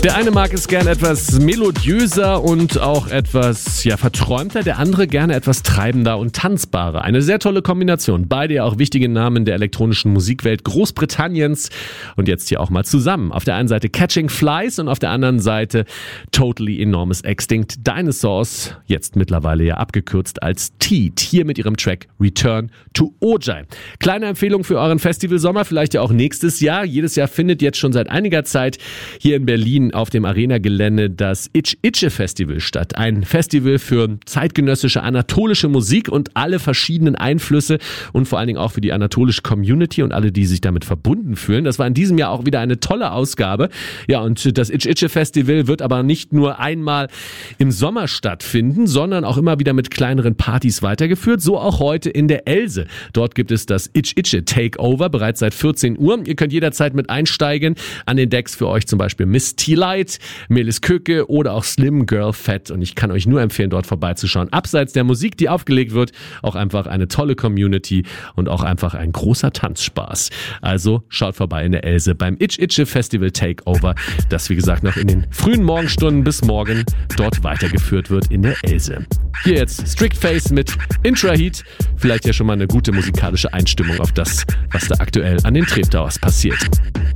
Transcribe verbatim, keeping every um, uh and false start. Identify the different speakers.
Speaker 1: Der eine mag es gern etwas melodiöser und auch etwas ja, verträumter, der andere gerne etwas treibender und tanzbarer. Eine sehr tolle Kombination. Beide ja auch wichtige Namen der elektronischen Musikwelt Großbritanniens und jetzt hier auch mal zusammen. Auf der einen Seite Catching Flies und auf der anderen Seite Totally Enormous Extinct Dinosaurs, jetzt mittlerweile ja abgekürzt als Teat, hier mit ihrem Track Return to Ojai. Kleine Empfehlung für euren Festivalsommer, vielleicht ja auch nächstes Jahr. Jedes Jahr findet jetzt schon seit einiger Zeit hier in Berlin auf dem Arena-Gelände das Itch-Itche-Festival statt. Ein Festival für zeitgenössische anatolische Musik und alle verschiedenen Einflüsse und vor allen Dingen auch für die anatolische Community und alle, die sich damit verbunden fühlen. Das war in diesem Jahr auch wieder eine tolle Ausgabe. Ja, und das Itch-Itche-Festival wird aber nicht nur einmal im Sommer stattfinden, sondern auch immer wieder mit kleineren Partys weitergeführt. So auch heute in der Else. Dort gibt es das Itch-Itche Takeover bereits seit vierzehn Uhr. Ihr könnt jederzeit mit einsteigen. An den Decks für euch zum Beispiel Miss T Light, Melis Köke oder auch Slim Girl Fett. Und ich kann euch nur empfehlen, dort vorbeizuschauen. Abseits der Musik, die aufgelegt wird, auch einfach eine tolle Community und auch einfach ein großer Tanzspaß. Also schaut vorbei in der Else beim Itch-Itche Festival Takeover, das wie gesagt noch in den frühen Morgenstunden bis morgen dort weitergeführt wird in der Else. Hier jetzt Strict Face mit Intraheat. Vielleicht ja schon mal eine gute musikalische Einstimmung auf das, was da aktuell an den Treptows passiert.